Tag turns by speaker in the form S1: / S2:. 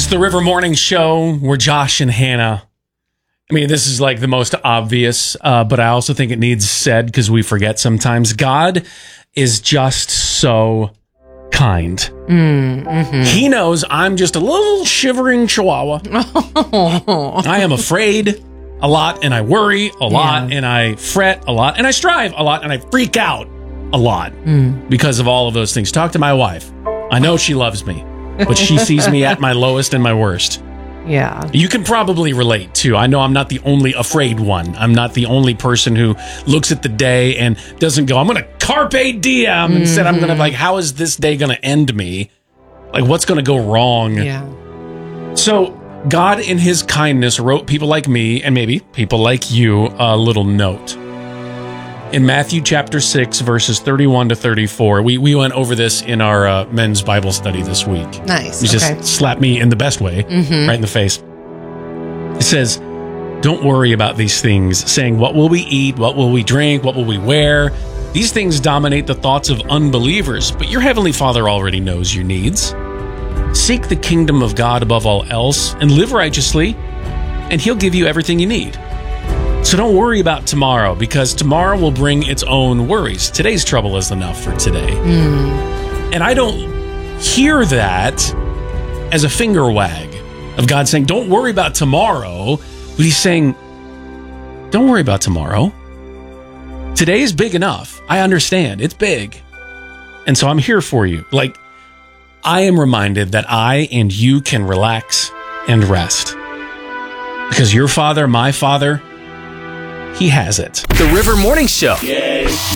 S1: It's the River Morning Show. We're Josh and Hannah. I mean, this is like the most obvious, but I also think it needs said because we forget sometimes. God is just so kind. He knows I'm just a little shivering chihuahua. I am afraid a lot, and I worry a lot, and I fret a lot, and I strive a lot, and I freak out a lot because of all of those things. Talk to my wife. I know she loves me, but she sees me at my lowest and my worst.
S2: Yeah.
S1: You can probably relate too. I know I'm not the only afraid one. I'm not the only person who looks at the day and doesn't go, I'm going to carpe diem. Instead, I'm going to like, how is this day going to end me? Like, what's going to go wrong?
S2: Yeah.
S1: So God in his kindness wrote people like me and maybe people like you a little note. In Matthew chapter 6, verses 31 to 34, we went over this in our men's Bible study this week.
S2: Nice.
S1: You just slapped me in the best way, right in the face. It says, don't worry about these things, saying, what will we eat? What will we drink? What will we wear? These things dominate the thoughts of unbelievers, but your heavenly Father already knows your needs. Seek the kingdom of God above all else and live righteously, and he'll give you everything you need. So don't worry about tomorrow, because tomorrow will bring its own worries. Today's trouble is enough for today. And I don't hear that as a finger wag of God saying, don't worry about tomorrow. But he's saying, don't worry about tomorrow. Today is big enough. I understand. It's big. And so I'm here for you. Like, I am reminded that I and you can relax and rest. Because your Father, my Father, he has it.
S3: The River Morning Show.
S1: Yay.